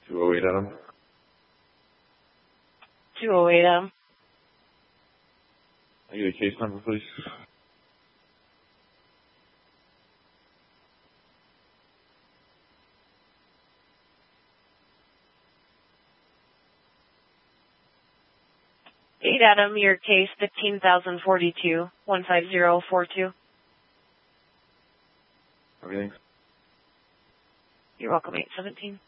208 Adam. 208 Adam. I get a case number, please. Adam, your case 15,042 15042. Everything. You're welcome, 817.